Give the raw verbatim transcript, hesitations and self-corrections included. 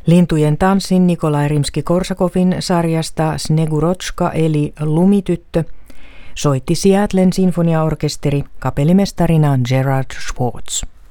Lintujen tanssin Nikolai Rimski-Korsakovin sarjasta Snegurochka eli Lumityttö soitti Seattlen sinfoniaorkesteri kapellimestarina Gerard Schwartz.